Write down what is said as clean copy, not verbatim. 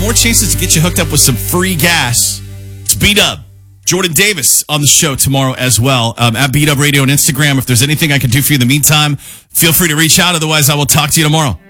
more chances to get you hooked up with some free gas. It's B-Dub. Jordan Davis on the show tomorrow as well. At B-Dub Radio on Instagram. If there's anything I can do for you in the meantime, feel free to reach out. Otherwise, I will talk to you tomorrow.